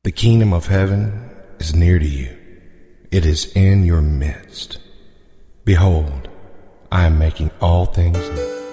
The kingdom of heaven is near to you. It is in your midst. Behold, I am making all things new.